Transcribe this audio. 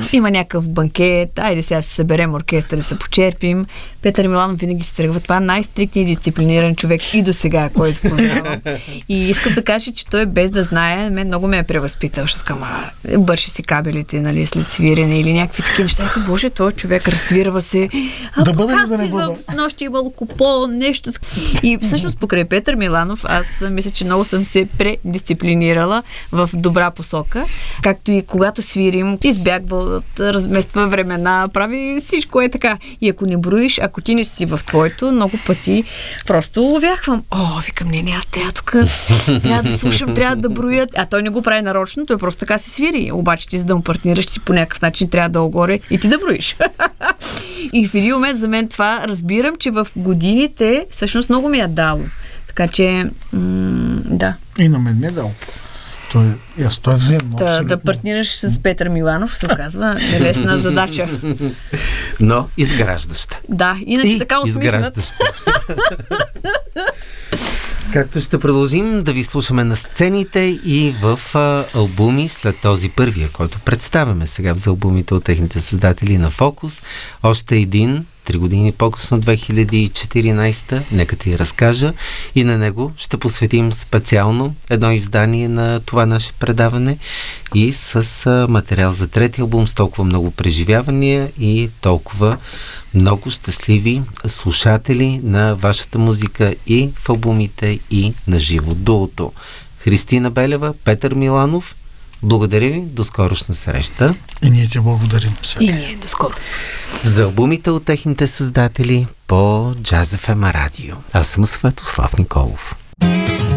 има някакъв банкет, айде сега се съберем оркестър да се почерпим. Петър Миланов винаги се тръгва. Това е най-стриктният и дисциплиниран човек и до сега, който познавам. И искам да кажа, че той без да знае, мен много ме е превъзпитал. Ще скам, бърши си кабелите, нали, след свирене или някакви такива неща. Боже, той човек разсвирва се. Да бъде ли да не бъде? С нощи имало купон, нещо. И всъщност покрай Петър Миланов, аз мисля, че много съм се предисциплинирала в добра посока. Както и когато свирим, избягва, размества времена, прави всичко е така. И ако не броиш, ако ти не си в твоето, много пъти просто увяхвам. Викам, не, аз трябва да слушам, трябва да броя. А той не го прави нарочно, той просто така се свири. Обаче ти, за да му партнираш, ти по някакъв начин трябва да огоре и ти да броиш. И в един момент за мен това разбирам, че в годините всъщност много ми е дало. Така че, да. И на мен ми е дало. Той е взаимно. Да партнираш с Петър Миланов, се оказва нелесна задача. Но изграждаща. Да, иначе така усмихнат. Както ще продължим да ви слушаме на сцените и в албуми след този първия, който представяме сега за албумите от техните създатели на Фокус. Още един, 3 години по-късно, 2014, нека ти разкажа. И на него ще посветим специално едно издание на това наше предаване и с материал за трети албум с толкова много преживявания и толкова много щастливи слушатели на вашата музика и в албумите, и на живо. Дуото Христина Белева, Петър Миланов. Благодаря ви, до скорошна среща. И ние ти благодарим. И ние до скоро. За албумите от техните създатели по Jazz FM радио. Аз съм Светослав Николов.